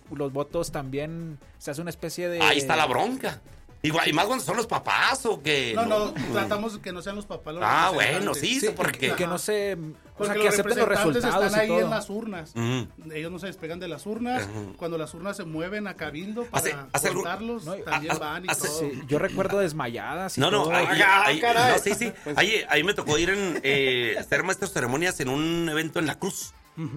los votos también se hace una especie de... Ahí está la bronca. Igual, y más cuando son los papás o que... No, tratamos que no sean los papás los bueno, sí, porque... Que no se... Porque que acepten los resultados están ahí y todo. en las urnas. Ellos no se despegan de las urnas. Cuando las urnas se mueven a cabildo para contarlos, también van y todo. Sí, yo recuerdo desmayadas y No, todo. sí. Ahí me tocó ir hacer maestros ceremonias en un evento en La Cruz.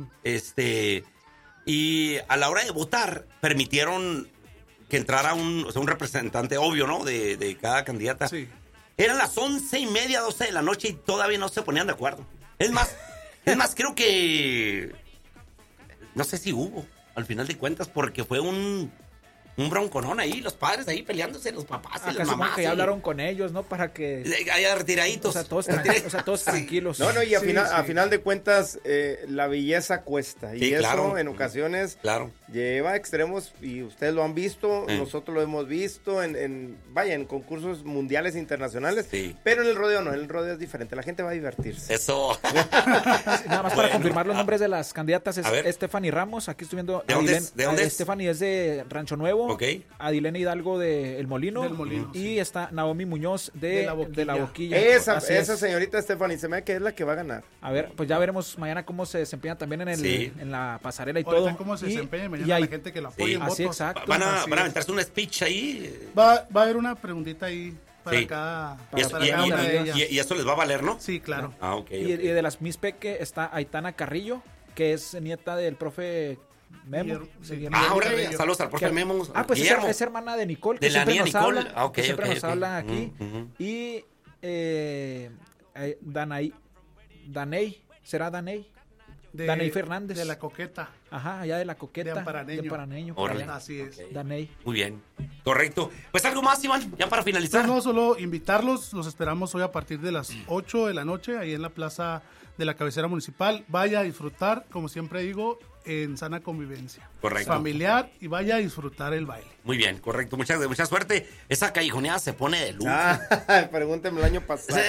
Y a la hora de votar, permitieron que entrara un representante obvio, ¿no? De cada candidata. Sí. Eran las 11:30, 12 de la noche y todavía no se ponían de acuerdo. Es más, creo que... No sé si hubo, al final de cuentas, porque fue un bronconón ahí, los padres ahí peleándose, los papás y las mamás. Que ya hablaron con ellos, ¿no? Para que... Allá retiraditos. O sea, todos tranquilos. No, y a final de cuentas, la belleza cuesta. Y eso, claro, en ocasiones, claro, lleva a extremos, y ustedes lo han visto, nosotros lo hemos visto en concursos mundiales e internacionales. Sí. Pero en el rodeo no, en el rodeo es diferente. La gente va a divertirse. Eso. Nada más para confirmar los nombres de las candidatas. Es Stephanie Ramos, aquí estoy viendo. ¿De dónde es? Stephanie es de Rancho Nuevo. Okay. Adilene Hidalgo de El Molino. Y sí. está Naomi Muñoz de La Boquilla. Esa señorita Stephanie, se me da que es la que va a ganar. A ver, pues ya veremos mañana cómo se desempeña también en la pasarela y ahorita todo. Cómo se desempeña mañana la gente que la apoya en votos. Así, exacto. Van a aventarse un speech ahí. Va a haber una preguntita ahí para cada una de ellas. Y eso les va a valer, ¿no? Sí, claro. Okay. Y de las Miss Peque está Aitana Carrillo, que es nieta del profe Memo. Ahora saludos al profe Memo. Pues es hermana de Nicole, que siempre nos habla. Que siempre nos habla aquí. Y Daney, ¿será Daney? Daney Fernández. De La Coqueta. Ajá, allá de La Coqueta. De Amparaneño. Así es. Daney. Muy bien. Correcto. Pues algo más, Iván, ya para finalizar. No, solo invitarlos. Los esperamos hoy a partir de las 8 de la noche, ahí en la plaza de la cabecera municipal. Vaya a disfrutar, como siempre digo, en sana convivencia. Correcto. Familiar, y vaya a disfrutar el baile. Muy bien, correcto. Mucha suerte. Esa callejoneada se pone de lujo. Pregúnteme el año pasado.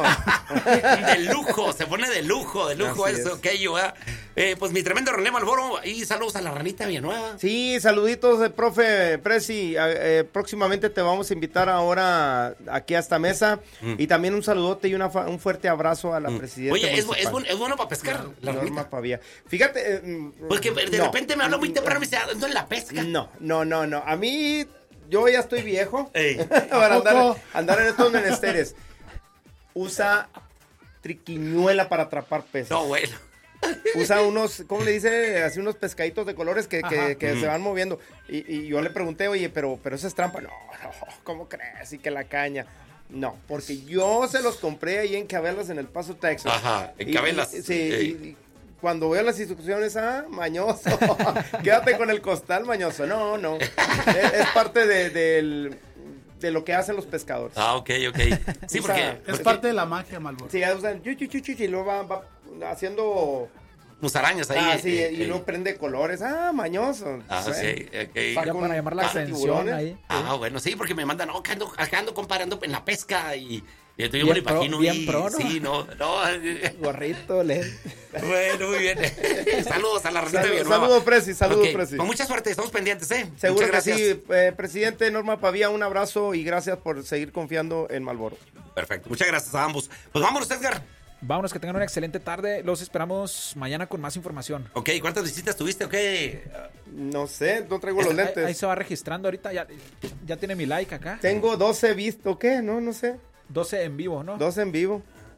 De lujo, se pone de lujo eso, aquello. Pues mi tremendo René Malboro, y saludos a la ranita Villanueva. Sí, saluditos, profe Presi. Próximamente te vamos a invitar ahora aquí a esta mesa. Y también un saludote y un fuerte abrazo a la presidenta. Oye, es bueno para pescar, la Norma Pavía. Fíjate. Porque de repente me habla muy temprano y me dice, ¿dónde en la pesca? No. A mí, yo ya estoy viejo para andar en estos menesteres. Usa triquiñuela para atrapar peces. No, bueno. Usa unos, ¿cómo le dice? Así unos pescaditos de colores que se van moviendo. Y yo le pregunté, oye, pero eso es trampa. No, ¿cómo crees? Y que la caña. No, porque yo se los compré ahí en Cabelas, en El Paso, Texas. Ajá, en Cabelas. Sí, y cuando veo las instrucciones, mañoso, quédate con el costal, mañoso. No, es parte de lo que hacen los pescadores. Ok. Sí, porque es parte de la magia, Malboro. Sí, usan y luego va haciendo musarañas ahí. Sí, y luego prende colores. Mañoso. Sí, ok. Ya para llamar la atención ahí. Bueno, sí, porque me mandan, acá ando comparando en la pesca y yo me lo imagino. Bien pro, ¿no? Sí, no. Gorrito, lente. Bueno, muy bien. Saludos a la ranita Villanueva. Saludos, Presi, Presi. Con mucha suerte, estamos pendientes, Seguro que sí. Presidente Norma Pavía, un abrazo y gracias por seguir confiando en Malboro. Perfecto, muchas gracias a ambos. Pues vámonos, Edgar. Vámonos, que tengan una excelente tarde. Los esperamos mañana con más información. Ok, ¿cuántas visitas tuviste? Okay. No sé, no traigo los lentes. Ahí se va registrando ahorita. Ya tiene mi like acá. Tengo 12 vistos, ¿qué? No sé. 12 en vivo, ¿no? 12 en vivo.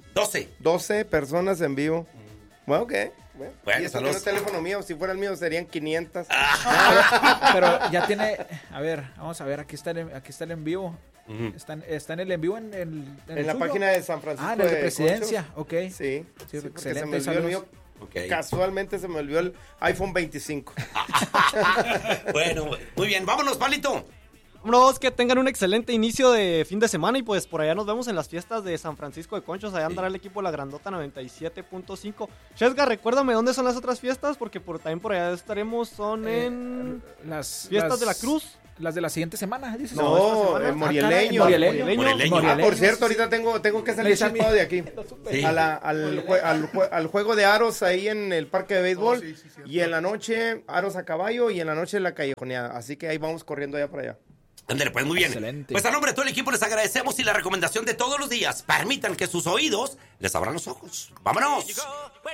12 personas en vivo. Bueno, ¿qué? Bueno, y eso no es teléfono mío. Si fuera el mío serían 500. Pero ya tiene... A ver, vamos a ver. Aquí está el en vivo. Está en el en vivo en la suyo. Página de San Francisco. En el de Presidencia, ok. Sí, excelente. Se me olvidó el mío. Okay. Casualmente se me olvidó el iPhone 25. Bueno, muy bien. Vámonos, Palito. Vámonos, que tengan un excelente inicio de fin de semana y pues por allá nos vemos en las fiestas de San Francisco de Conchos. Allá andará el equipo La Grandota 97.5. Chesga, recuérdame dónde son las otras fiestas porque también por allá estaremos. Son en las fiestas de la Cruz. las de la siguiente semana, dices. No, Morieleño. Morieleño. Ah, por cierto, ahorita tengo que salir chipado de aquí. Sí. Al juego de aros ahí en el parque de béisbol. Sí, cierto. Y en la noche, aros a caballo. Y en la noche la callejoneada. Así que ahí vamos corriendo allá para allá. Ándale, pues muy bien. Excelente. Pues a nombre de todo el equipo les agradecemos y la recomendación de todos los días. Permitan que sus oídos les abran los ojos. ¡Vámonos!